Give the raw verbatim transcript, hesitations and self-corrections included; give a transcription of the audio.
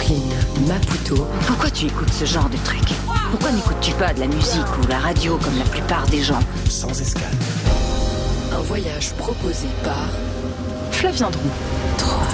Brooklyn, Maputo. Pourquoi tu écoutes ce genre de truc? Pourquoi n'écoutes-tu pas de la musique ou la radio comme la plupart des gens? Sans escale. Un voyage proposé par Flavien Drou. trois.